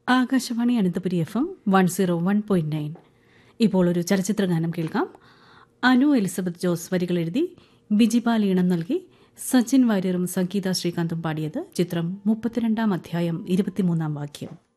Akashvani Ananthapuri FM 101.9. ഇപ്പോൾ ഒരു ചലച്ചിത്ര ഗാനം കേൾക്കാം. അനു എലിസബത്ത് ജോസ് വരികൾ എഴുതി ബിജിപാൽ ഈണം നൽകി സച്ചിൻ വാര്യറും സംഗീത ശ്രീകാന്തും പാടിയത്. ചിത്രം 32-ാം അധ്യായം 23-ാം വാക്യം.